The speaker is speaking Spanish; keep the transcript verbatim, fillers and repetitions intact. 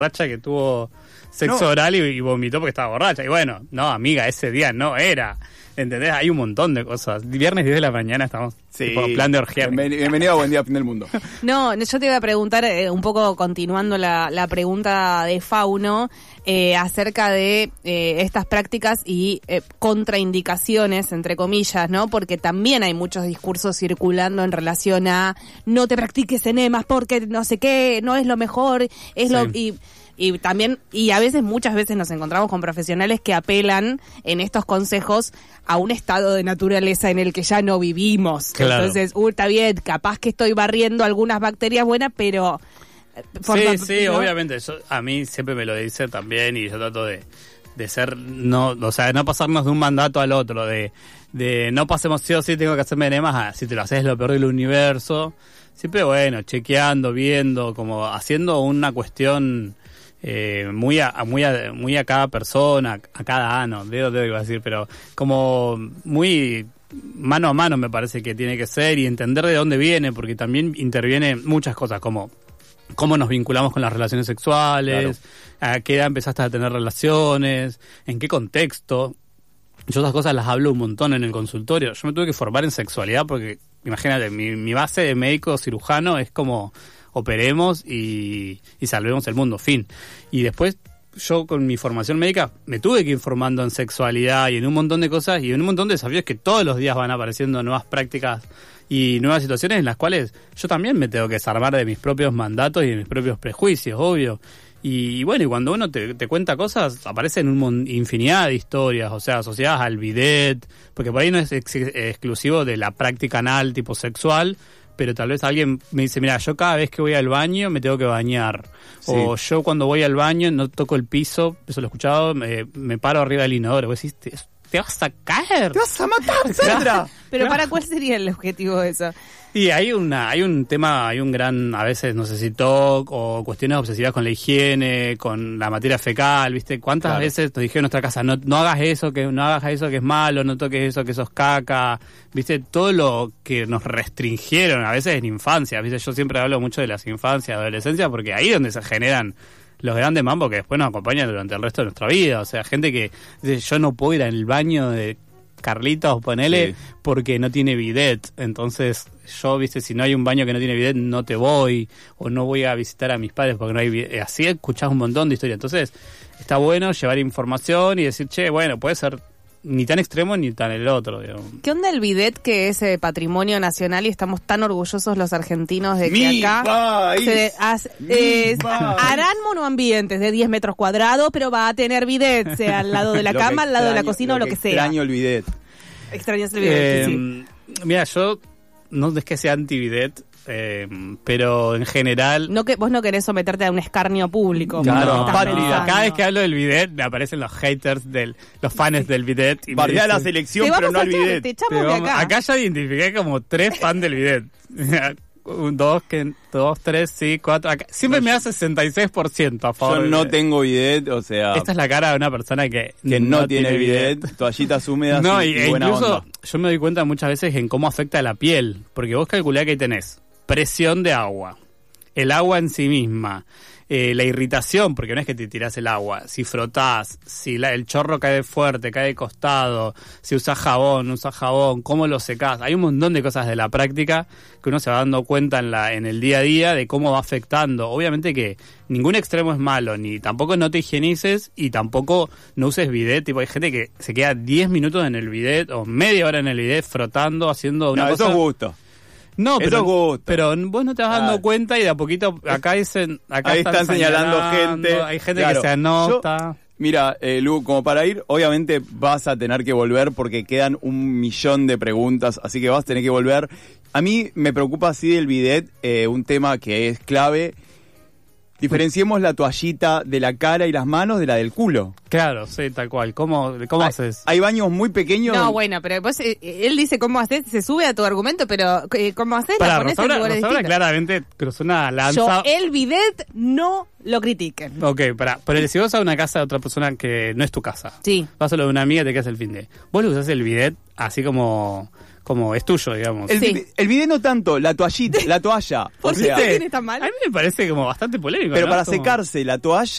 borracha que tuvo sexo No. oral y, y vomitó porque estaba borracha. Y bueno, no, amiga, ese día no era. ¿Entendés? Hay un montón de cosas. Viernes diez de la mañana estamos Sí. tipo plan de orgía. Bienven- Bienvenido a Buen Día, Fin del Mundo. No, yo te iba a preguntar, eh, un poco continuando la, la pregunta de Fauno, eh, acerca de eh, estas prácticas y eh, contraindicaciones, entre comillas, ¿no? Porque también hay muchos discursos circulando en relación a no te practiques enemas porque no sé qué, no es lo mejor, es Sí. lo... y Y también, y a veces, muchas veces nos encontramos con profesionales que apelan en estos consejos a un estado de naturaleza en el que ya no vivimos. Claro. Entonces, uh, está bien, capaz que estoy barriendo algunas bacterias buenas, pero... eh, forma- Sí, sí, ¿no? obviamente. Yo, a mí siempre me lo dice también y yo trato de, de ser, no, o sea, no pasarnos de un mandato al otro, de, de no pasemos sí o sí tengo que hacerme enemas, a, si te lo haces es lo peor del universo. Siempre, bueno, chequeando, viendo, como haciendo una cuestión... Eh, muy a, a- muy a, muy a cada persona, a cada ano, dedo, dedo iba a decir, pero como muy mano a mano me parece que tiene que ser y entender de dónde viene, porque también interviene muchas cosas como cómo nos vinculamos con las relaciones sexuales, a qué edad empezaste a tener relaciones, en qué contexto. Yo esas cosas las hablo un montón en el consultorio. Yo me tuve que formar en sexualidad porque, imagínate, mi, mi base de médico cirujano es como operemos y, y salvemos el mundo, fin. Y después yo con mi formación médica me tuve que ir formando en sexualidad y en un montón de cosas y en un montón de desafíos que todos los días van apareciendo nuevas prácticas y nuevas situaciones en las cuales yo también me tengo que desarmar de mis propios mandatos y de mis propios prejuicios, obvio. Y, y bueno, y cuando uno te, te cuenta cosas, aparecen un mon- infinidad de historias, o sea, asociadas al bidet, porque por ahí no es ex- exclusivo de la práctica anal tipo sexual, pero tal vez alguien me dice, mira, yo cada vez que voy al baño me tengo que bañar. Sí. O yo cuando voy al baño no toco el piso, eso lo he escuchado, me, me paro arriba del inodoro. Vos decís, te, te vas a caer. ¡Te vas a matar, Sandra! Pero ¿para cuál sería el objetivo de eso? Y hay una, hay un tema, hay un gran, a veces, no sé si T O C o cuestiones obsesivas con la higiene, con la materia fecal, ¿viste? ¿Cuántas Claro. veces nos dijeron en nuestra casa, no, no hagas eso, que no hagas eso que es malo, no toques eso que sos caca, ¿viste? Todo lo que nos restringieron, a veces en infancia, ¿viste? Yo siempre hablo mucho de las infancias, adolescencia, porque ahí es donde se generan los grandes mambos que después nos acompañan durante el resto de nuestra vida. O sea, gente que dice, yo no puedo ir al baño de Carlitos, ponele, Sí. porque no tiene bidet. Entonces, yo, viste, si no hay un baño que no tiene bidet, no te voy, o no voy a visitar a mis padres porque no hay bidet. Así escuchás un montón de historias. Entonces, está bueno llevar información y decir, che, bueno, puede ser ni tan extremo ni tan el otro, digamos. ¿Qué onda el bidet, que es eh, patrimonio nacional y estamos tan orgullosos los argentinos de que Mi acá país. se hace- Mi eh, país. harán monoambientes de diez metros cuadrados, pero va a tener bidet, sea al lado de la Lo que cama, al lado de la extraño- cocina o lo que sea. Extraño el bidet. Extrañas el bidet, Eh, sí, sí. Mira, yo no es que sea anti-bidet, eh, pero en general... No que, vos no querés someterte a un escarnio público. Claro, como estás patria. pensando. Cada vez que hablo del bidet me aparecen los haters, del, los fans del bidet. Y me Bardea la dicen- selección, Te pero vamos no a al echar, bidet. te echamos Pero de vamos- acá. acá ya identifiqué como tres fans del bidet. Un, dos, que, dos, tres, sí, cuatro. Acá, siempre me da sesenta y seis por ciento a favor Yo del no bidet. tengo bidet, o sea, Esta es la cara de una persona que, que no, tiene bidet, toallitas húmedas No, y, y, y e buena incluso onda. yo me doy cuenta muchas veces en cómo afecta a la piel. Porque vos calculás que tenés presión de agua, el agua en sí misma, eh, la irritación, porque no es que te tirás el agua, si frotás, si la- el chorro cae fuerte, cae de costado, si usás jabón, no usás jabón, cómo lo secás. Hay un montón de cosas de la práctica que uno se va dando cuenta en la en el día a día de cómo va afectando. Obviamente que ningún extremo es malo, ni tampoco no te higienices y tampoco no uses bidet. Tipo, hay gente que se queda diez minutos en el bidet o media hora en el bidet frotando, haciendo una No, cosa... eso es gusto. No, Eso pero, es gusto. pero vos no te vas dando Claro. cuenta y de a poquito acá dicen, acá Ahí están señalando gente. hay gente Claro. que se anota. Mira, eh, Lu, como para ir, obviamente vas a tener que volver porque quedan un millón de preguntas, así que vas a tener que volver. A mí me preocupa así el bidet, eh, un tema que es clave. Diferenciemos la toallita de la cara y las manos de la del culo. Claro, sí, tal cual. ¿Cómo, cómo hay, haces? Hay baños muy pequeños. No, bueno, pero vos, eh, él dice cómo haces, se sube a tu argumento, pero eh, cómo haces, la Para, pones en Rosaura, lugares Rosaura distintos. claramente cruzó una Yo, lanza. el bidet, no lo critiquen. Ok, para, pero si vas a una casa de otra persona que no es tu casa, Sí. vas a lo de una amiga y te quedas el fin de. ¿Vos le usás el bidet así como, como es tuyo, digamos. El, Sí. vi- el bidet no tanto, la toallita, la toalla. O ¿Por qué sea, tiene tan mal? A mí me parece como bastante polémico, pero ¿no? para Como- secarse la toalla